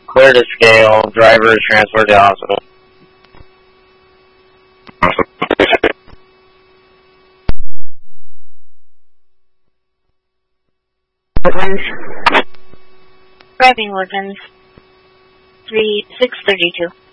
Clear to scale. Driver is transferred to hospital. Driving Woodlands 3632.